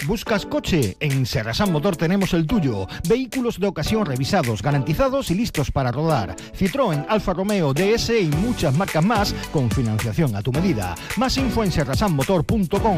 ¿Buscas coche? En Serrasan Motor tenemos el tuyo. Vehículos de ocasión revisados, garantizados y listos para rodar. Citroën, Alfa Romeo, DS y muchas marcas más con financiación a tu medida. Más info en serrasanmotor.com.